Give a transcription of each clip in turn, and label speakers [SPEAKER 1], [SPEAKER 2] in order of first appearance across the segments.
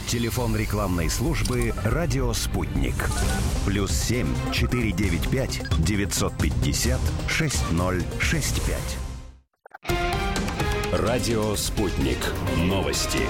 [SPEAKER 1] Телефон рекламной службы «Радио Спутник». +7 495 950 6065. «Радио Спутник». Новости.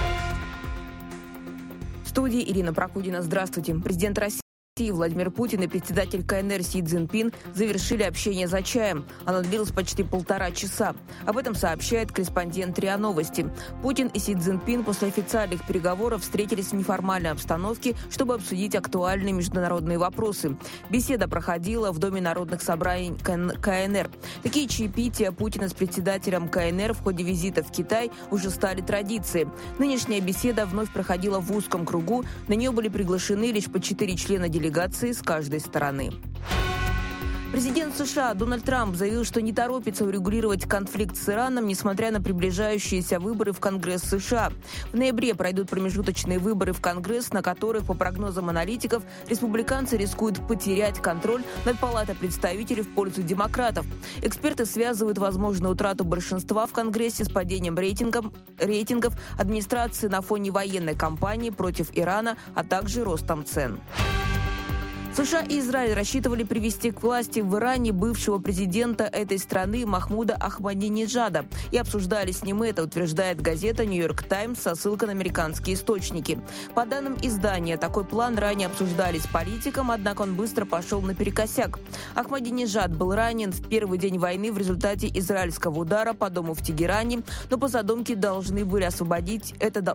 [SPEAKER 2] В студии Ирина Прокудина. Здравствуйте. Президент России Владимир Путин и председатель КНР Си Цзиньпин завершили общение за чаем. Оно длилось почти 1,5 часа. Об этом сообщает корреспондент РИА Новости. Путин и Си Цзиньпин после официальных переговоров встретились в неформальной обстановке, чтобы обсудить актуальные международные вопросы. Беседа проходила в Доме народных собраний КНР. Такие чаепития Путина с председателем КНР в ходе визита в Китай уже стали традицией. Нынешняя беседа вновь проходила в узком кругу. На нее были приглашены лишь по 4 члена делегации с каждой стороны. Президент США Дональд Трамп заявил, что не торопится урегулировать конфликт с Ираном, несмотря на приближающиеся выборы в Конгресс США. В ноябре пройдут промежуточные выборы в Конгресс, на которых, по прогнозам аналитиков, республиканцы рискуют потерять контроль над Палатой представителей в пользу демократов. Эксперты связывают возможную утрату большинства в Конгрессе с падением рейтингов администрации на фоне военной кампании против Ирана, а также ростом цен. США и Израиль рассчитывали привести к власти в Иране бывшего президента этой страны Махмуда Ахмадинеджада и обсуждали с ним это, утверждает газета «Нью-Йорк Таймс» со ссылкой на американские источники. По данным издания, такой план ранее обсуждали с политиком, однако он быстро пошел наперекосяк. Ахмадинеджад был ранен в первый день войны в результате израильского удара по дому в Тегеране, но по задумке это должно было освободить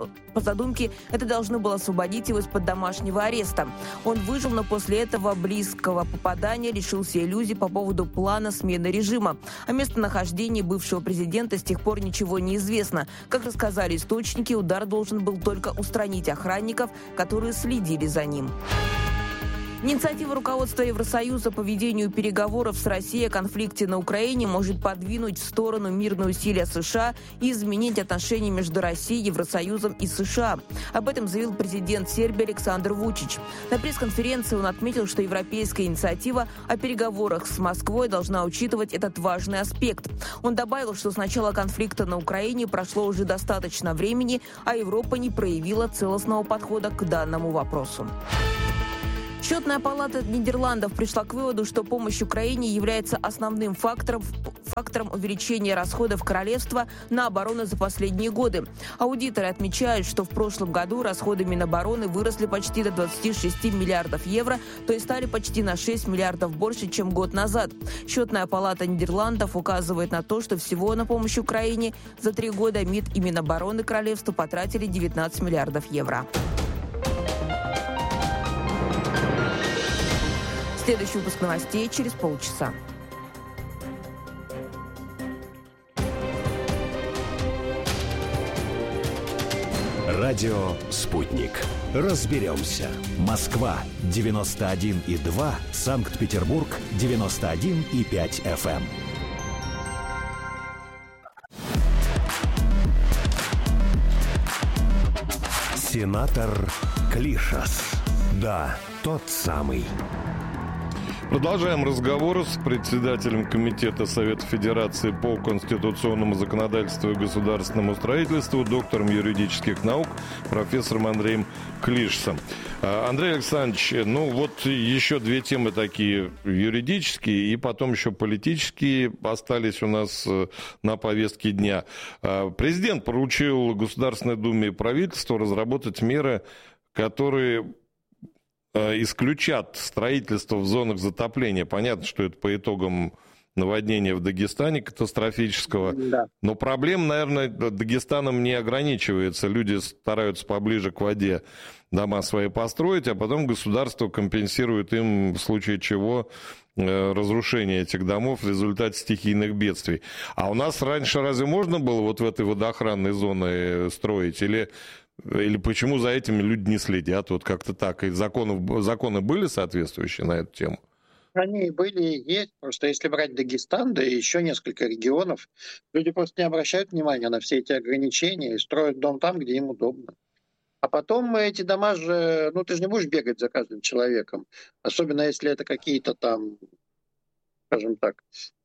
[SPEAKER 2] его из-под домашнего ареста. Он выжил, но после этого близкого попадания лишился иллюзий по поводу плана смены режима. О местонахождении бывшего президента с тех пор ничего не известно. Как рассказали источники, удар должен был только устранить охранников, которые следили за ним. Инициатива руководства Евросоюза по ведению переговоров с Россией о конфликте на Украине может подвинуть в сторону мирные усилия США и изменить отношения между Россией, Евросоюзом и США. Об этом заявил президент Сербии Александр Вучич. На пресс-конференции он отметил, что европейская инициатива о переговорах с Москвой должна учитывать этот важный аспект. Он добавил, что с начала конфликта на Украине прошло уже достаточно времени, а Европа не проявила целостного подхода к данному вопросу. Счетная палата Нидерландов пришла к выводу, что помощь Украине является основным фактором увеличения расходов королевства на оборону за последние годы. Аудиторы отмечают, что в прошлом году расходы Минобороны выросли почти до 26 миллиардов евро, то есть стали почти на 6 миллиардов больше, чем год назад. Счетная палата Нидерландов указывает на то, что всего на помощь Украине за 3 года МИД и Минобороны королевства потратили 19 миллиардов евро. Следующий выпуск новостей через полчаса.
[SPEAKER 1] Радио «Спутник». Разберемся. Москва 91,2, Санкт-Петербург 91,5 FM. Сенатор Клишас. Да, тот самый.
[SPEAKER 3] Продолжаем разговор с председателем Комитета Совета Федерации по конституционному законодательству и государственному строительству, доктором юридических наук, профессором Андреем Клишасом. Андрей Александрович, еще 2 темы такие юридические и потом еще политические остались у нас на повестке дня. Президент поручил Государственной Думе и правительству разработать меры, которые исключат строительство в зонах затопления. Понятно, что это по итогам наводнения в Дагестане катастрофического. Да. Но проблема, наверное, Дагестаном не ограничивается. Люди стараются поближе к воде дома свои построить, а потом государство компенсирует им, в случае чего, разрушение этих домов в результате стихийных бедствий. А у нас раньше разве можно было вот в этой водоохранной зоне строить? Или почему за этим люди не следят? Вот как-то так. И законы были соответствующие на эту тему?
[SPEAKER 4] Они были и есть. Просто если брать Дагестан, да и еще несколько регионов, люди просто не обращают внимания на все эти ограничения и строят дом там, где им удобно. А потом эти дома же, ты же не будешь бегать за каждым человеком. Особенно если это какие-то там, скажем так,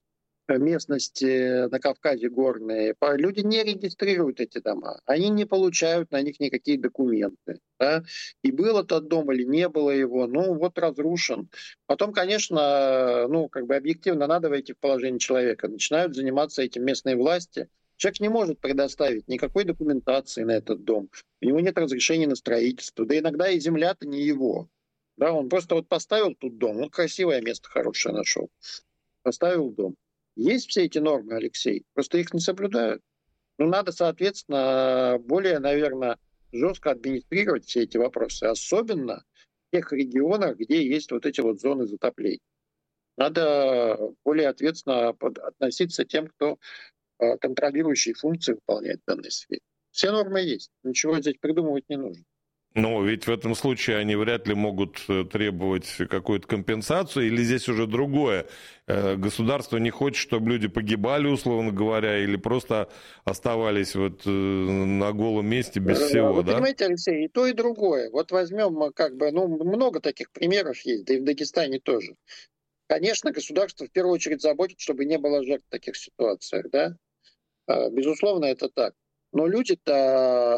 [SPEAKER 4] местности на Кавказе горные, люди не регистрируют эти дома, они не получают на них никакие документы. Да? И был этот дом или не было его, ну вот разрушен. Потом, конечно, ну как бы объективно надо войти в положение человека. Начинают заниматься этим местные власти. Человек не может предоставить никакой документации на этот дом. У него нет разрешения на строительство. Да иногда и земля-то не его. Да, он просто вот поставил тут дом, он красивое место хорошее нашел. Поставил дом. Есть все эти нормы, Алексей, просто их не соблюдают. Ну, надо, соответственно, более, наверное, жестко администрировать все эти вопросы, особенно в тех регионах, где есть вот эти вот зоны затопления. Надо более ответственно относиться к тем, кто контролирующие функции выполняет в данной сфере. Все нормы есть, ничего здесь придумывать не нужно.
[SPEAKER 3] Но ведь в этом случае они вряд ли могут требовать какую-то компенсацию, или здесь уже другое. Государство не хочет, чтобы люди погибали, условно говоря, или просто оставались вот на голом месте без всего,
[SPEAKER 4] Вы
[SPEAKER 3] да?
[SPEAKER 4] понимаете, Алексей, и то, и другое. Вот возьмем, как бы, ну, много таких примеров есть, да и в Дагестане тоже. Конечно, государство в первую очередь заботится, чтобы не было жертв в таких ситуациях, да? Безусловно, это так. Но люди-то...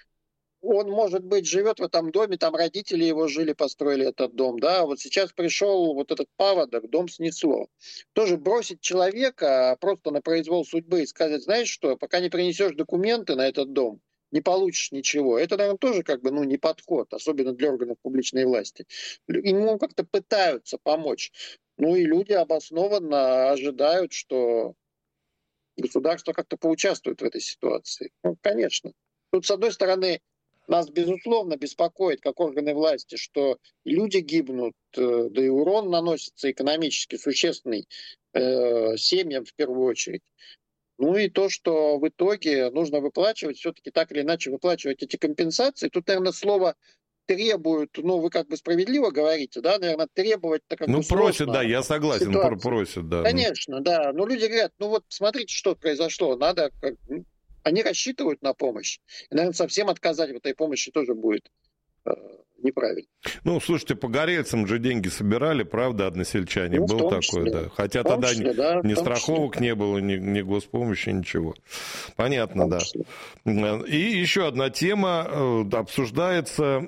[SPEAKER 4] Он, может быть, живет в этом доме, там родители его жили, построили этот дом, да, вот сейчас пришел вот этот паводок, дом снесло. Тоже бросить человека просто на произвол судьбы и сказать, знаешь что, пока не принесешь документы на этот дом, не получишь ничего. Это, наверное, тоже как бы, ну, не подход, особенно для органов публичной власти. Ему как-то пытаются помочь. Ну и люди обоснованно ожидают, что государство как-то поучаствует в этой ситуации. Ну, конечно. Тут, с одной стороны, нас, безусловно, беспокоит, как органы власти, что люди гибнут, да и урон наносится экономически существенный семьям в первую очередь. Ну и то, что в итоге нужно выплачивать, все-таки так или иначе выплачивать эти компенсации. Тут, наверное, слово требуют, ну, вы как бы справедливо говорите, да, наверное, требовать-то как бы
[SPEAKER 3] просят, да, я согласен, просят, да.
[SPEAKER 4] Конечно, да, но люди говорят, ну вот смотрите, что произошло, надо... Они рассчитывают на помощь. И, наверное, совсем отказать в этой помощи тоже будет неправильно.
[SPEAKER 3] Ну, слушайте, по горельцам же деньги собирали, правда, односельчане? Ну, был такой, да. Хотя тогда ни страховок не было, ни госпомощи, ничего. Понятно, да. И еще одна тема обсуждается...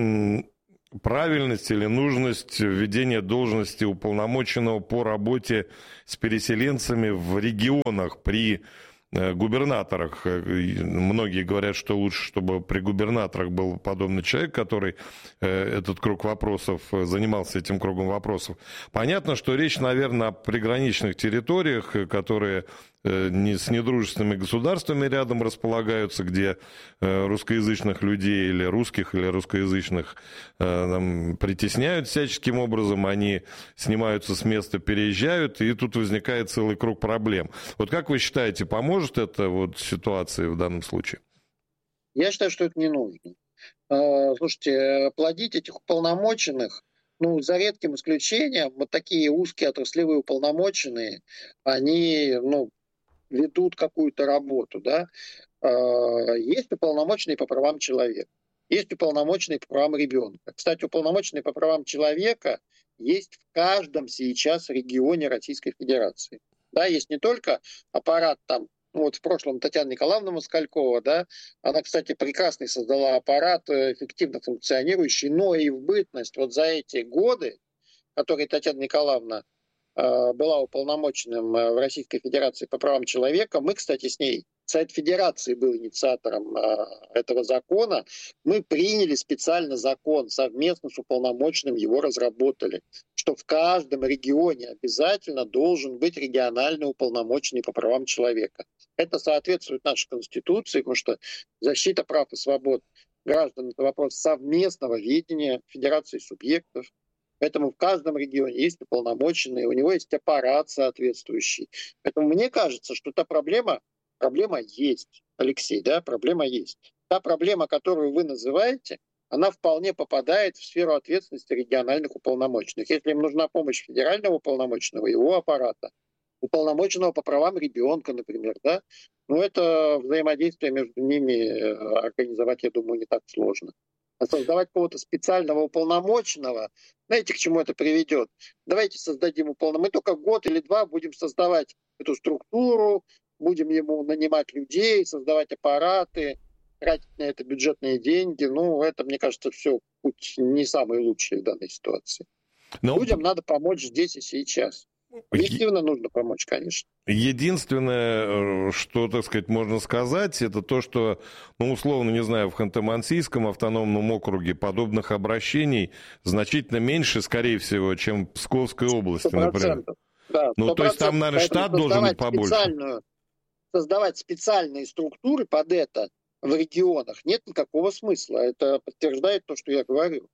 [SPEAKER 3] правильность или нужность введения должности уполномоченного по работе с переселенцами в регионах при губернаторах. Многие говорят, что лучше, чтобы при губернаторах был подобный человек, который этот круг вопросов, занимался этим кругом вопросов. Понятно, что речь, наверное, о приграничных территориях, которые с недружественными государствами рядом располагаются, где русскоязычных людей или русскоязычных притесняют всяческим образом, они снимаются с места, переезжают, и тут возникает целый круг проблем. Вот как вы считаете, поможет это вот ситуации в данном случае?
[SPEAKER 4] Я считаю, что это не нужно. Слушайте, плодить этих уполномоченных, ну, за редким исключением, вот такие узкие отраслевые уполномоченные, они, ну, ведут какую-то работу, да. Есть уполномоченные по правам человека, есть уполномоченные по правам ребенка. Кстати, уполномоченные по правам человека есть в каждом сейчас регионе Российской Федерации. Да, есть не только аппарат там, вот в прошлом Татьяна Николаевна Москалькова, да, она, кстати, прекрасный создала аппарат, эффективно функционирующий, но и в бытность вот за эти годы, которые Татьяна Николаевна была уполномоченным в Российской Федерации по правам человека. Мы, кстати, с ней, Совет Федерации был инициатором этого закона. Мы приняли специально закон, совместно с уполномоченным его разработали, что в каждом регионе обязательно должен быть региональный уполномоченный по правам человека. Это соответствует нашей Конституции, потому что защита прав и свобод граждан — это вопрос совместного ведения Федерации субъектов. Поэтому в каждом регионе есть уполномоченный, у него есть аппарат соответствующий. Поэтому мне кажется, что та проблема есть, Алексей, да, проблема есть. Та проблема, которую вы называете, она вполне попадает в сферу ответственности региональных уполномоченных. Если им нужна помощь федерального уполномоченного, его аппарата, уполномоченного по правам ребенка, например, да, ну это взаимодействие между ними организовать, я думаю, не так сложно. А создавать какого-то специального уполномоченного, знаете, к чему это приведет? Давайте создадим уполномоченного. Мы только год или два будем создавать эту структуру, будем ему нанимать людей, создавать аппараты, тратить на это бюджетные деньги. Ну, это, мне кажется, все путь не самый лучший в данной ситуации. Людям надо помочь здесь и сейчас. Объективно нужно помочь, конечно.
[SPEAKER 3] Единственное, что, так сказать, можно сказать, это то, что, ну, условно, не знаю, в Ханты-Мансийском автономном округе подобных обращений значительно меньше, скорее всего, чем в Псковской области, 100%. Например.
[SPEAKER 4] Да, 100%.
[SPEAKER 3] Ну, то есть там, наверное, штат должен быть побольше.
[SPEAKER 4] Создавать специальные структуры под это в регионах нет никакого смысла. Это подтверждает то, что я говорю.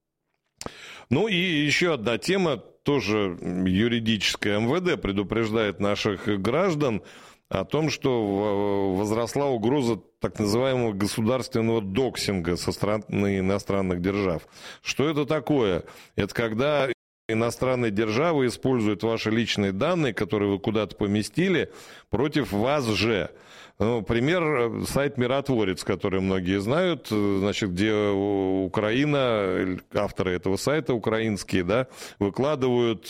[SPEAKER 3] Ну и еще одна тема, тоже юридическая. МВД предупреждает наших граждан о том, что возросла угроза так называемого государственного доксинга со стороны иностранных держав. Что это такое? Это когда иностранные державы используют ваши личные данные, которые вы куда-то поместили, против вас же. Ну, пример, сайт «Миротворец», который многие знают, значит, где Украина, авторы этого сайта украинские, да, выкладывают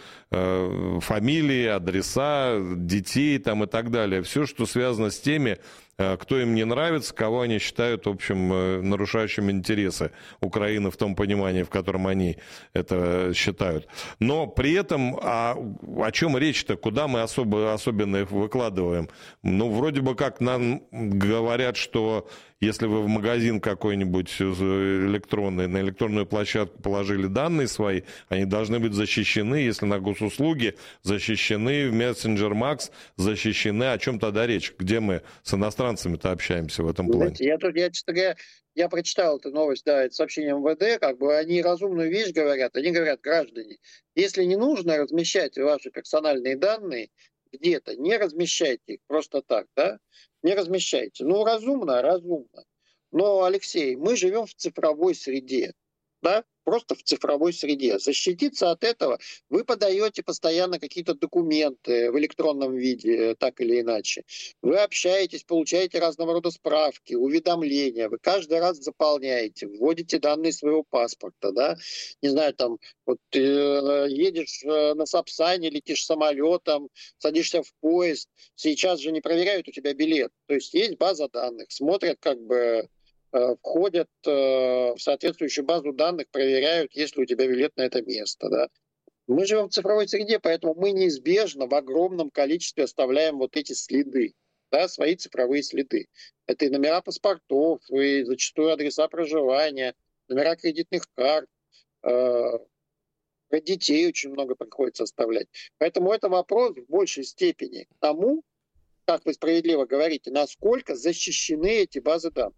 [SPEAKER 3] фамилии, адреса детей там, и так далее. Все, что связано с теми, кто им не нравится, кого они считают, в общем, нарушающими интересы Украины в том понимании, в котором они это считают. Но при этом, о чем речь-то, куда мы особенно их выкладываем? Ну, вроде бы как нам говорят, что если вы в магазин какой-нибудь электронный, на электронную площадку положили данные свои, они должны быть защищены, если на госуслуги, защищены, в Messenger Max защищены. О чем тогда речь? Где мы с иностранцами-то общаемся в этом плане?
[SPEAKER 4] Знаете, я прочитал эту новость, да, это сообщение МВД, как бы они разумную вещь говорят. Они говорят: граждане, если не нужно размещать ваши персональные данные где-то, не размещайте их просто так, да, не размещайте. Ну, разумно. Но, Алексей, мы живем в цифровой среде, да, просто в цифровой среде. Защититься от этого вы подаете постоянно какие-то документы в электронном виде, так или иначе. Вы общаетесь, получаете разного рода справки, уведомления. Вы каждый раз заполняете, вводите данные своего паспорта, да. Не знаю, там, вот едешь на Сапсане, летишь самолетом, садишься в поезд. Сейчас же не проверяют у тебя билет. То есть есть база данных, смотрят как бы... входят в соответствующую базу данных, проверяют, есть ли у тебя билет на это место. Да. Мы живем в цифровой среде, поэтому мы неизбежно в огромном количестве оставляем вот эти следы, да, свои цифровые следы. Это и номера паспортов, и зачастую адреса проживания, номера кредитных карт. Про детей очень много приходится оставлять. Поэтому это вопрос в большей степени к тому, как вы справедливо говорите, насколько защищены эти базы данных.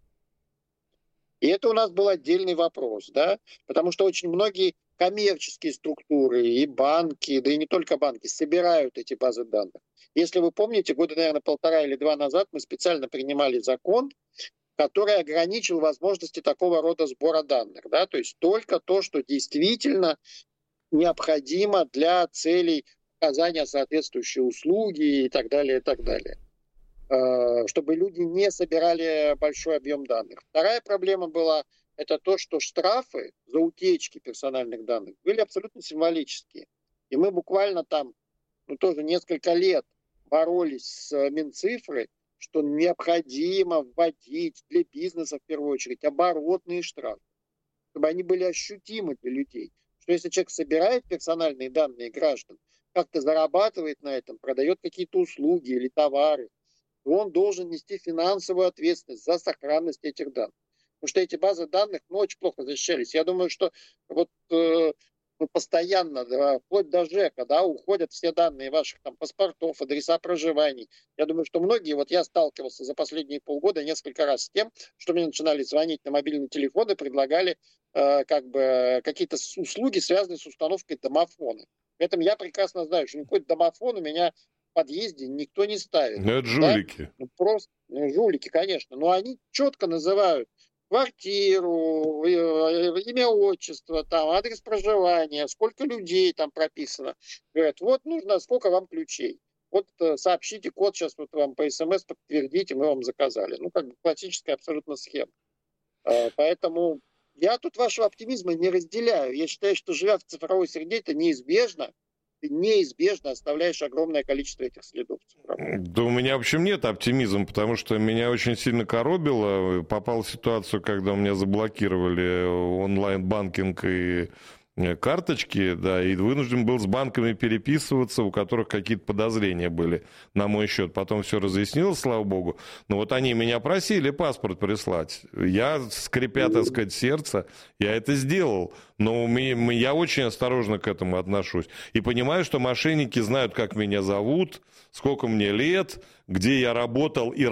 [SPEAKER 4] И это у нас был отдельный вопрос, да, потому что очень многие коммерческие структуры и банки, да и не только банки, собирают эти базы данных. Если вы помните, года, наверное, 1,5 или 2 назад мы специально принимали закон, который ограничил возможности такого рода сбора данных, да, то есть только то, что действительно необходимо для целей оказания соответствующей услуги и так далее, и так далее. Чтобы люди не собирали большой объем данных. Вторая проблема была, это то, что штрафы за утечки персональных данных были абсолютно символические. И мы буквально там, тоже несколько лет боролись с Минцифрой, что необходимо вводить для бизнеса, в первую очередь, оборотные штрафы, чтобы они были ощутимы для людей. Что если человек собирает персональные данные граждан, как-то зарабатывает на этом, продает какие-то услуги или товары, он должен нести финансовую ответственность за сохранность этих данных. Потому что эти базы данных очень плохо защищались. Я думаю, что вот постоянно, да, вплоть до ЖЭКа, да, уходят все данные ваших там паспортов, адреса проживаний. Я думаю, что многие, вот я сталкивался за последние полгода несколько раз с тем, что мне начинали звонить на мобильный телефон и предлагали как бы какие-то услуги, связанные с установкой домофона. При этом я прекрасно знаю, что никакой домофон у меня в подъезде никто не ставит.
[SPEAKER 3] Ну, это жулики.
[SPEAKER 4] Да? Просто жулики, конечно. Но они четко называют квартиру, имя, отчество, там, адрес проживания, сколько людей там прописано. Говорят, вот нужно, сколько вам ключей. Вот сообщите код, сейчас вот вам по СМС подтвердите, мы вам заказали. Ну, как бы классическая абсолютно схема. Поэтому я тут вашего оптимизма не разделяю. Я считаю, что живя в цифровой среде, это неизбежно. ты неизбежно оставляешь огромное количество этих следов.
[SPEAKER 3] Да у меня, в общем, нет оптимизма, потому что меня очень сильно коробило. Попал в ситуацию, когда у меня заблокировали онлайн-банкинг и карточки, да, и вынужден был с банками переписываться, у которых какие-то подозрения были на мой счет. Потом все разъяснилось, слава богу. Но вот они меня просили паспорт прислать. Я, скрипя, так сказать, сердце, я это сделал. Но я очень осторожно к этому отношусь. И понимаю, что мошенники знают, как меня зовут, сколько мне лет, где я работал и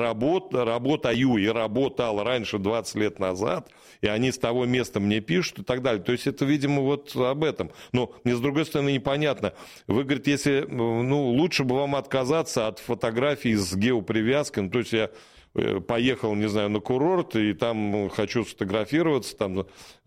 [SPEAKER 3] работаю и работал раньше 20 лет назад, и они с того места мне пишут и так далее. То есть это, видимо, вот об этом. Но мне, с другой стороны, непонятно. Вы, говорите, если, лучше бы вам отказаться от фотографий с геопривязкой, то есть я поехал, не знаю, на курорт, и там хочу сфотографироваться там,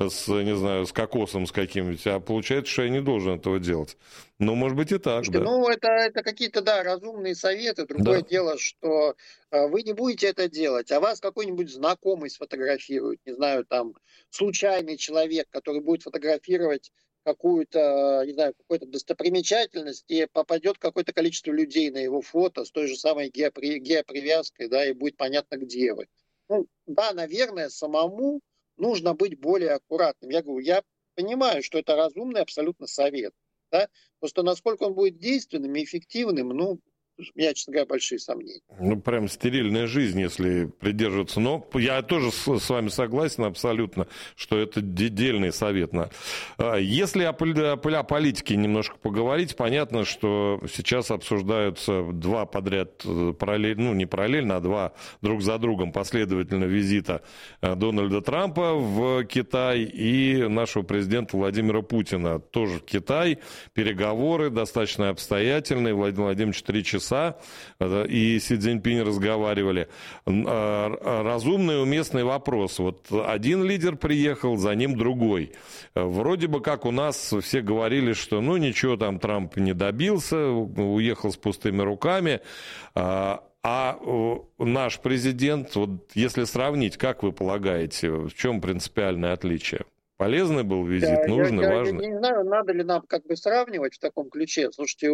[SPEAKER 3] не знаю, с кокосом с каким-нибудь, а получается, что я не должен этого делать. Ну, может быть, и так, да.
[SPEAKER 4] Это какие-то, да, разумные советы. Другое дело, что вы не будете это делать, а вас какой-нибудь знакомый сфотографирует, не знаю, там, случайный человек, который будет фотографировать какую-то, не знаю, какую-то достопримечательность, и попадет какое-то количество людей на его фото с той же самой геопривязкой, да, и будет понятно, где вы. Да, наверное, самому нужно быть более аккуратным. Я говорю, я понимаю, что это разумный абсолютно совет, да, просто насколько он будет действенным и эффективным, у меня, честно говоря, большие сомнения.
[SPEAKER 3] Прям стерильная жизнь, если придерживаться. Но я тоже с вами согласен абсолютно, что это дельный совет. Если о политике немножко поговорить, понятно, что сейчас обсуждаются два подряд, не параллельно, а два друг за другом последовательно визита Дональда Трампа в Китай и нашего президента Владимира Путина тоже в Китай. Переговоры достаточно обстоятельные. Владимир Владимирович 3 часа и Си Цзиньпинь разговаривали. Разумный, уместный вопрос. Вот один лидер приехал, за ним другой. Вроде бы как у нас все говорили, что ничего там Трамп не добился, уехал с пустыми руками. А наш президент, вот если сравнить, как вы полагаете, в чем принципиальное отличие? Полезный был визит, нужный, важный?
[SPEAKER 4] Я не знаю, надо ли нам сравнивать в таком ключе. Слушайте,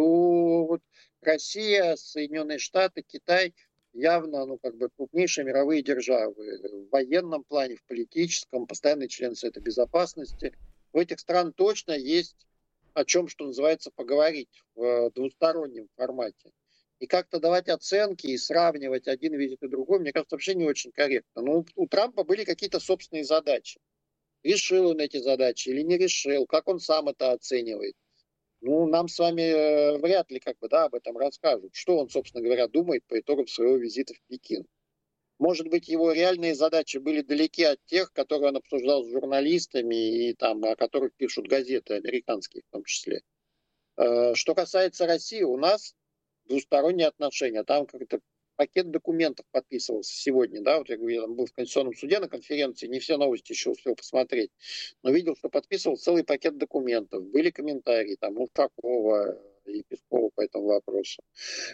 [SPEAKER 4] Россия, Соединенные Штаты, Китай явно, крупнейшие мировые державы. В военном плане, в политическом, постоянные члены Совета Безопасности. У этих стран точно есть о чем, что называется, поговорить в двустороннем формате. И как-то давать оценки и сравнивать один визит и другой, мне кажется, вообще не очень корректно. Но у Трампа были какие-то собственные задачи. Решил он эти задачи или не решил, как он сам это оценивает. Нам с вами вряд ли об этом расскажут. Что он, собственно говоря, думает по итогам своего визита в Пекин. Может быть, его реальные задачи были далеки от тех, которые он обсуждал с журналистами и о которых пишут газеты американские в том числе. Что касается России, у нас двусторонние отношения. Там как-то пакет документов подписывался сегодня, да, я был в Конституционном суде на конференции, не все новости еще успел посмотреть, но видел, что подписывал целый пакет документов, были комментарии Ушакова и Пескова по этому вопросу.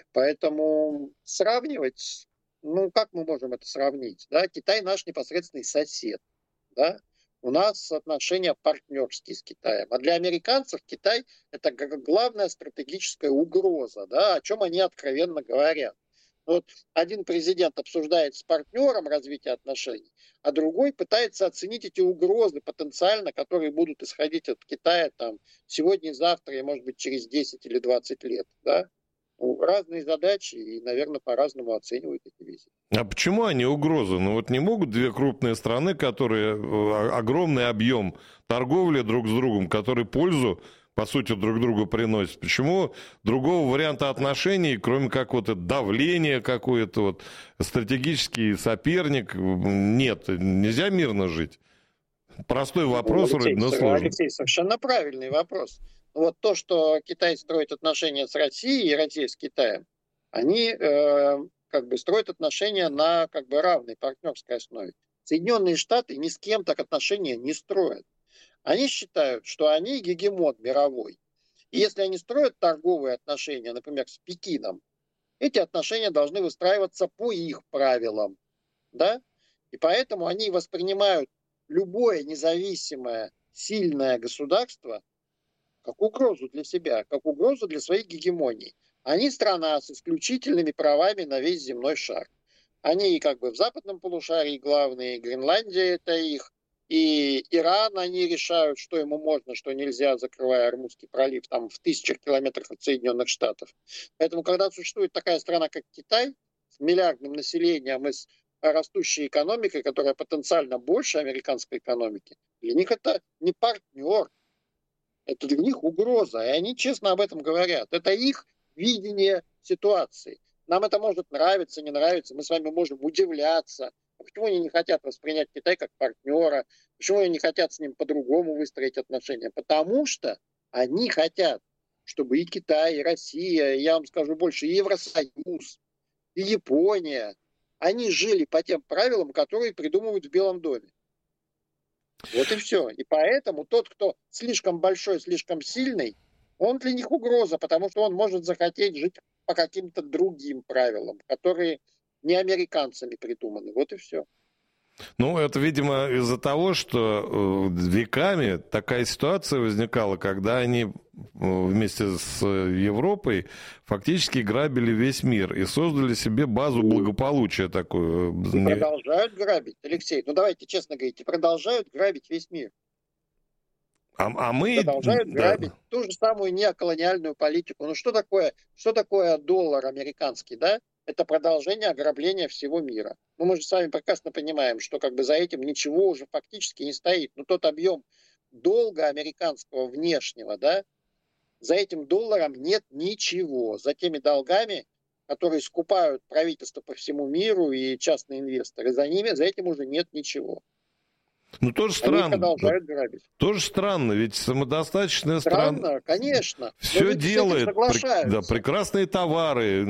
[SPEAKER 4] Поэтому сравнивать, как мы можем это сравнить, да, Китай наш непосредственный сосед, да, у нас отношения партнерские с Китаем, а для американцев Китай это главная стратегическая угроза, да, о чем они откровенно говорят. Вот один президент обсуждает с партнером развитие отношений, а другой пытается оценить эти угрозы потенциально, которые будут исходить от Китая сегодня, завтра и, может быть, через 10 или 20 лет. Да? Разные задачи и, наверное, по-разному оценивают эти визиты.
[SPEAKER 3] А почему они угрозы? Не могут две крупные страны, которые огромный объем торговли друг с другом, которые пользу по сути, друг другу приносят. Почему другого варианта отношений, кроме как давление какое-то, стратегический соперник, нет? Нельзя мирно жить? Простой вопрос, вроде, но сложный.
[SPEAKER 4] Алексей, совершенно правильный вопрос. То, что Китай строит отношения с Россией и Россия с Китаем, они строят отношения на равной партнерской основе. Соединенные Штаты ни с кем так отношения не строят. Они считают, что они гегемон мировой. И если они строят торговые отношения, например, с Пекином, эти отношения должны выстраиваться по их правилам. Да? И поэтому они воспринимают любое независимое, сильное государство как угрозу для себя, как угрозу для своей гегемонии. Они страна с исключительными правами на весь земной шар. Они как бы в западном полушарии главные, Гренландия это их, и Иран они решают, что ему можно, что нельзя, закрывая Ормузский пролив там в тысячах километрах от Соединенных Штатов. Поэтому, когда существует такая страна, как Китай, с миллиардным населением и с растущей экономикой, которая потенциально больше американской экономики, для них это не партнер, это для них угроза, и они честно об этом говорят. Это их видение ситуации. Нам это может нравиться, не нравиться, мы с вами можем удивляться. Почему они не хотят воспринять Китай как партнера? Почему они не хотят с ним по-другому выстроить отношения? Потому что они хотят, чтобы и Китай, и Россия, и, я вам скажу больше, и Евросоюз, и Япония, они жили по тем правилам, которые придумывают в Белом доме. Вот и все. И поэтому тот, кто слишком большой, слишком сильный, он для них угроза, потому что он может захотеть жить по каким-то другим правилам, которые не американцами придуманы. Вот и все.
[SPEAKER 3] Ну, это, видимо, из-за того, что веками такая ситуация возникала, когда они вместе с Европой фактически грабили весь мир и создали себе базу благополучия такую.
[SPEAKER 4] И продолжают грабить, Алексей. Ну, давайте честно говорить, и продолжают грабить весь мир.
[SPEAKER 3] А мы...
[SPEAKER 4] Продолжают грабить ту же самую неоколониальную политику. Ну, что такое доллар американский, да? Это продолжение ограбления всего мира. Ну, мы же с вами прекрасно понимаем, что как бы за этим ничего уже фактически не стоит. Но тот объем долга американского внешнего, да, за этим долларом нет ничего. За теми долгами, которые скупают правительства по всему миру и частные инвесторы, за этим уже нет ничего.
[SPEAKER 3] Ну, тоже странно.
[SPEAKER 4] Они продолжают грабить.
[SPEAKER 3] Тоже странно, ведь самодостаточная страна...
[SPEAKER 4] Странно, конечно.
[SPEAKER 3] Все делает, прекрасные товары,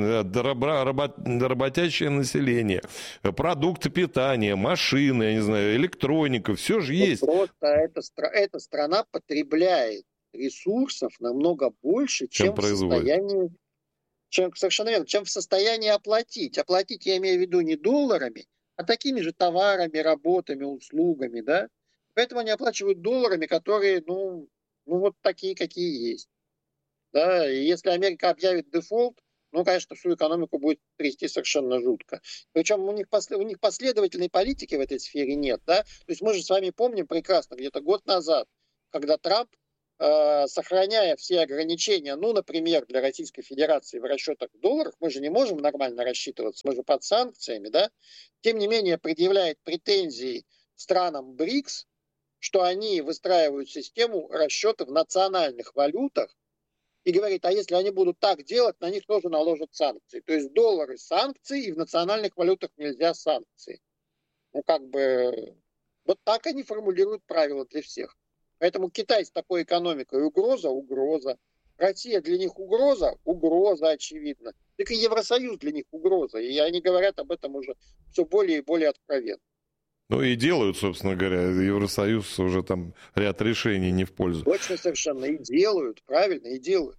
[SPEAKER 3] работящее население, продукты питания, машины, я не знаю, электроника, все же есть.
[SPEAKER 4] Просто эта страна потребляет ресурсов намного больше, чем в состоянии... Совершенно верно, чем в состоянии оплатить. Оплатить я имею в виду не долларами, а такими же товарами, работами, услугами, да. Поэтому они оплачивают долларами, которые, ну вот такие, какие есть. Да, и если Америка объявит дефолт, ну, конечно, всю экономику будет трясти совершенно жутко. Причем у них последовательной политики в этой сфере нет, да. То есть мы же с вами помним прекрасно, где-то год назад, когда Трамп, сохраняя все ограничения, ну, например, для Российской Федерации в расчетах в долларах, мы же не можем нормально рассчитываться, мы же под санкциями, да, тем не менее предъявляет претензии странам БРИКС, что они выстраивают систему расчета в национальных валютах и говорит, а если они будут так делать, на них тоже наложат санкции. То есть доллары санкции, и в национальных валютах нельзя санкции. Ну, как бы, вот так они формулируют правила для всех. Поэтому Китай с такой экономикой угроза. Россия для них угроза, очевидно. Так и Евросоюз для них угроза. И они говорят об этом уже все более и более откровенно.
[SPEAKER 3] Ну и делают, собственно говоря, Евросоюз уже там ряд решений не в пользу.
[SPEAKER 4] Точно совершенно. И делают, правильно, и делают.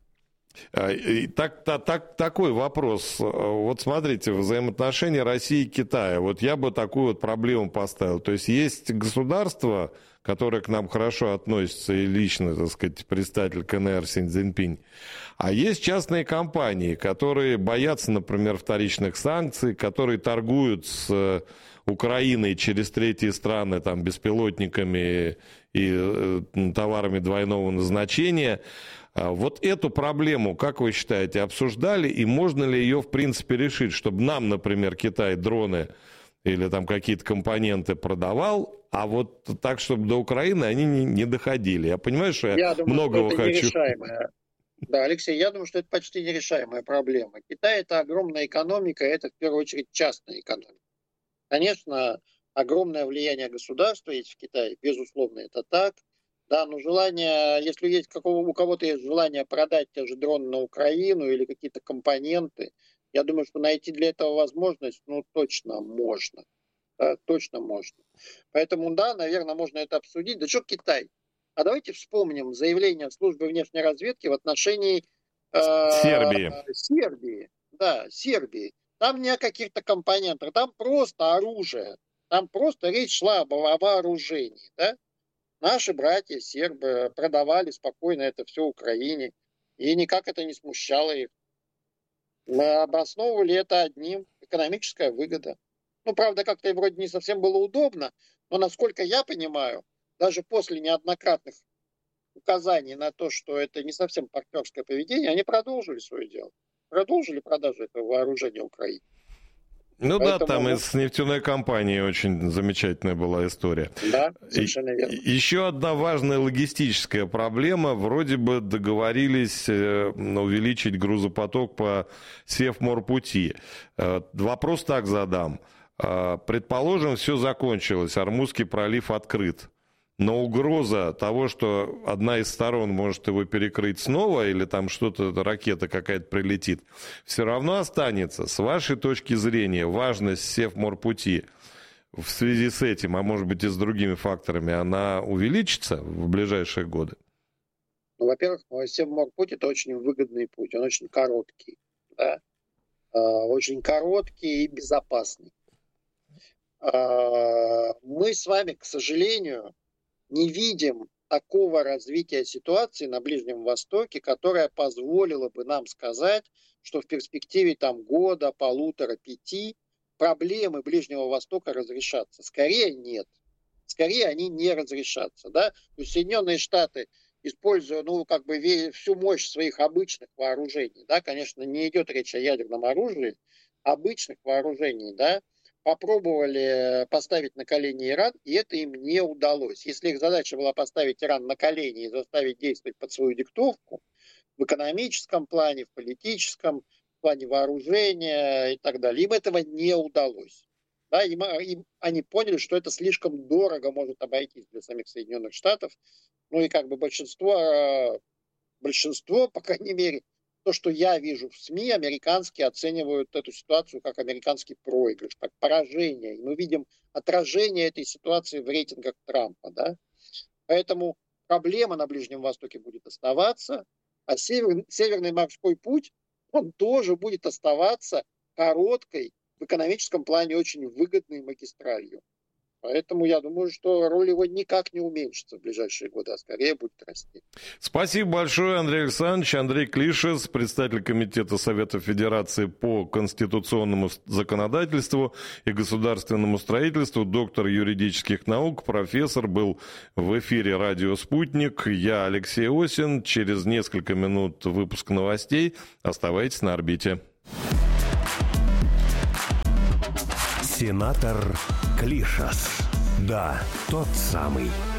[SPEAKER 3] Такой вопрос. Вот смотрите, взаимоотношения России и Китая. Вот я бы такую вот проблему поставил. То есть есть государство, которое к нам хорошо относится, и лично, так сказать, представитель КНР Си Цзиньпинь. А есть частные компании, которые боятся, например, вторичных санкций, которые торгуют с Украиной через третьи страны там, беспилотниками и товарами двойного назначения. Вот эту проблему, как вы считаете, обсуждали, и можно ли ее, в принципе, решить, чтобы нам, например, Китай дроны или там какие-то компоненты продавал, а вот так, чтобы до Украины они не доходили? Я понимаю, что я многого хочу.
[SPEAKER 4] Да, Алексей, я думаю, что это почти нерешаемая проблема. Китай – это огромная экономика, это в первую очередь частная экономика. Конечно, огромное влияние государства есть в Китае, безусловно, это так. Да, но желание, если есть у кого-то есть желание продать те же дроны на Украину или какие-то компоненты, я думаю, что найти для этого возможность, ну, точно можно. Да, точно можно. Поэтому, да, наверное, можно это обсудить. Да что Китай? А давайте вспомним заявление службы внешней разведки в отношении Сербии. Да, Сербии. Там не о каких-то компонентах, там просто оружие. Там просто речь шла об вооружении, да? Наши братья сербы продавали спокойно это все Украине, и никак это не смущало их. Мы обосновывали это одним – экономическая выгода. Ну, правда, как-то вроде не совсем было удобно, но, насколько я понимаю, даже после неоднократных указаний на то, что это не совсем партнерское поведение, они продолжили свое дело. Продолжили продажу этого вооружения Украине.
[SPEAKER 3] Ну поэтому... да, там и с нефтяной компанией очень замечательная была история.
[SPEAKER 4] Да, совершенно верно.
[SPEAKER 3] Еще одна важная логистическая проблема. Вроде бы договорились увеличить грузопоток по Севморпути. Вопрос так задам. Предположим, все закончилось, Ормузский пролив открыт. Но угроза того, что одна из сторон может его перекрыть снова, или там что-то, ракета какая-то прилетит, все равно останется. С вашей точки зрения, важность Севморпути в связи с этим, а может быть и с другими факторами, она увеличится в ближайшие годы?
[SPEAKER 4] Ну, во-первых, Севморпуть – это очень выгодный путь, он очень короткий, да? Очень короткий и безопасный. Мы с вами, к сожалению, не видим такого развития ситуации на Ближнем Востоке, которое позволило бы нам сказать, что в перспективе там года, 1,5-5 проблемы Ближнего Востока разрешатся. Скорее нет. Скорее они не разрешатся. Да? То есть Соединенные Штаты, используя всю мощь своих обычных вооружений, да, конечно, не идет речь о ядерном оружии, обычных вооружений, да, попробовали поставить на колени Иран, и это им не удалось. Если их задача была поставить Иран на колени и заставить действовать под свою диктовку, в экономическом плане, в политическом, в плане вооружения и так далее, им этого не удалось. Да, они поняли, что это слишком дорого может обойтись для самих Соединенных Штатов. Ну и большинство, по крайней мере, то, что я вижу в СМИ, американские оценивают эту ситуацию как американский проигрыш, как поражение. И мы видим отражение этой ситуации в рейтингах Трампа. Да? Поэтому проблема на Ближнем Востоке будет оставаться, а Северный морской путь, он тоже будет оставаться короткой, в экономическом плане очень выгодной магистралью. Поэтому я думаю, что роль его никак не уменьшится в ближайшие годы, а скорее будет расти.
[SPEAKER 3] Спасибо большое, Андрей Александрович. Андрей Клишес, председатель Комитета Совета Федерации по конституционному законодательству и государственному строительству, доктор юридических наук, профессор, был в эфире «Радио Спутник». Я Алексей Осин. Через несколько минут выпуск новостей. Оставайтесь на орбите.
[SPEAKER 1] Сенатор Клишес. Да, тот самый.